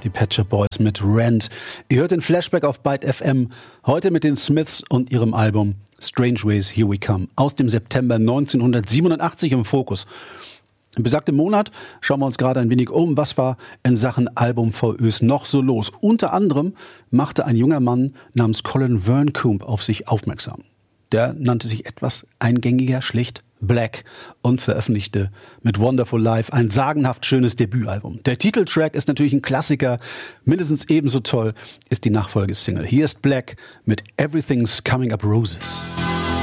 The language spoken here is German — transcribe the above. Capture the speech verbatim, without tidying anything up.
Die Pet Shop Boys mit Rent. Ihr hört den Flashback auf Byte F M. Heute mit den Smiths und ihrem Album Strange Ways, Here We Come. Aus dem September neunzehnhundertsiebenundachtzig im Fokus. Im besagten Monat schauen wir uns gerade ein wenig um. Was war in Sachen Album-V Ös noch so los? Unter anderem machte ein junger Mann namens Colin Verncombe auf sich aufmerksam. Der nannte sich etwas eingängiger, schlicht Black und veröffentlichte mit Wonderful Life ein sagenhaft schönes Debütalbum. Der Titeltrack ist natürlich ein Klassiker. Mindestens ebenso toll ist die Nachfolgesingle. Hier ist Black mit Everything's Coming Up Roses.